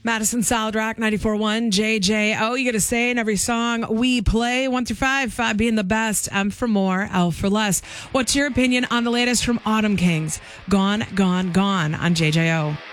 Madison Solid Rock 94.1 JJO. You got to say in every song we play 1 through 5, 5 being the best, M for more, L for less. What's your opinion on the latest from Autumn Kings? Gone, Gone, Gone on JJO.